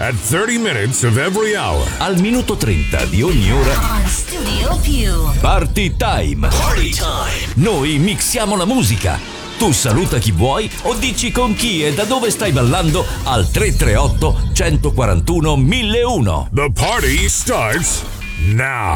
at 30 minutes of every hour. Al minuto 30 di ogni ora. On Studio Più. Party Time. Party time. Noi mixiamo la musica. Tu saluta chi vuoi o dici con chi e da dove stai ballando al 338 141 1001. The party starts now.